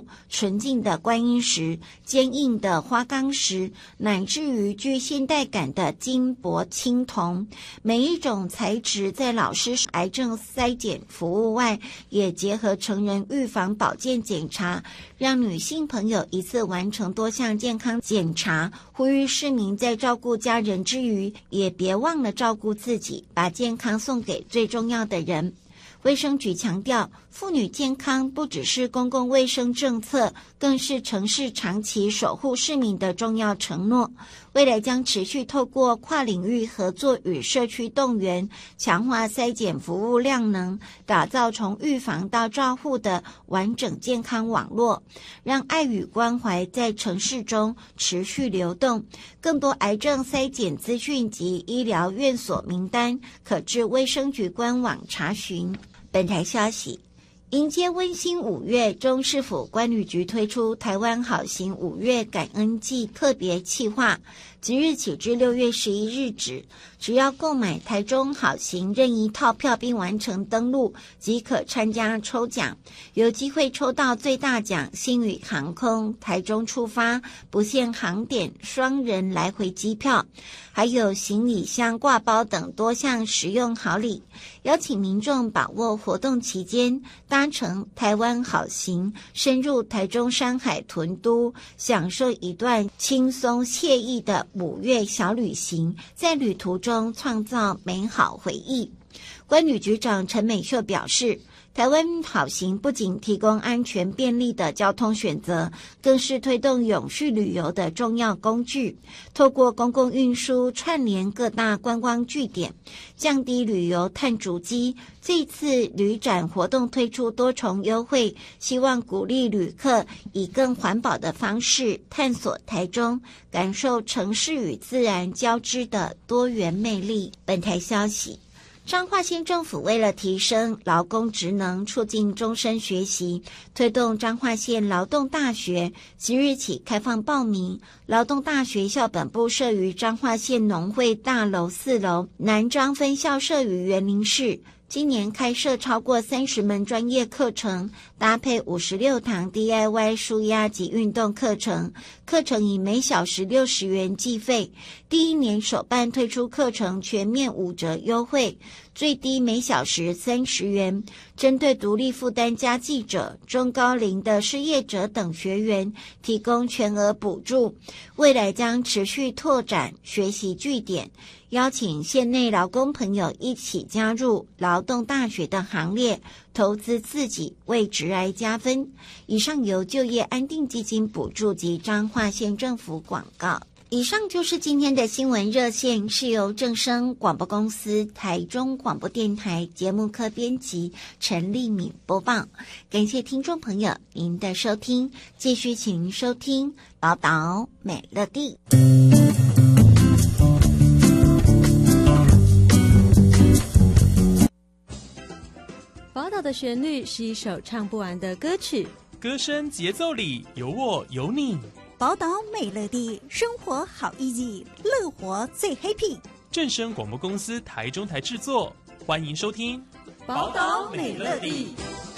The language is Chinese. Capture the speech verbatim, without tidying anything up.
木、纯净的观音石、坚硬的花岗石，乃至于具现代感的金箔青铜。每一种材质在老师癌症筛检服务外，也结合成人预防保健检查，让女性朋友一次完成多项健康检查。呼吁市民在照顾家人之余，也别忘了照顾自己，把健康送给最重要的人。卫生局强调，妇女健康不只是公共卫生政策，更是城市长期守护市民的重要承诺。未来将持续透过跨领域合作与社区动员，强化筛检服务量能，打造从预防到照护的完整健康网络，让爱与关怀在城市中持续流动。更多癌症筛检资讯及医疗院所名单，可至卫生局官网查询。本台消息，迎接温馨五月，中市府观旅局推出台湾好行五月感恩季特别企划，即日起至六月十一日止，只要购买台中好行任意套票并完成登录，即可参加抽奖，有机会抽到最大奖星宇航空台中出发不限航点双人来回机票，还有行李箱挂包等多项实用好礼。邀请民众把握活动期间，搭乘台湾好行深入台中山海屯都，享受一段轻松惬意的五月小旅行，在旅途中创造美好回忆。观旅局长陈美秀表示，台湾好行不仅提供安全便利的交通选择，更是推动永续旅游的重要工具。透过公共运输串联各大观光据点，降低旅游碳足迹。这次旅展活动推出多重优惠，希望鼓励旅客以更环保的方式探索台中，感受城市与自然交织的多元魅力。本台消息，彰化县政府为了提升劳工职能，促进终身学习，推动彰化县劳动大学即日起开放报名。劳动大学校本部设于彰化县农会大楼四楼，南彰分校设于园林市。今年开设超过三十门专业课程，搭配五十六堂 D I Y 舒压及运动课程，课程以每小时六十元计费。第一年首办推出课程全面五折优惠，最低每小时三十元。针对独立负担家计者、中高龄的失业者等学员，提供全额补助。未来将持续拓展学习据点，邀请县内劳工朋友一起加入劳动大学的行列，投资自己，为职涯加分。以上由就业安定基金补助及彰化县政府广告。以上就是今天的新闻热线，是由正声广播公司台中广播电台节目科编辑陈丽敏播报。感谢听众朋友您的收听，继续请收听宝岛美乐地。 宝岛的旋律是一首唱不完的歌曲， 歌声节奏里有我有你。 宝岛美乐地，生活好 easy， 乐活最 happy。 正声广播公司台中台制作，欢迎收听宝岛美乐地。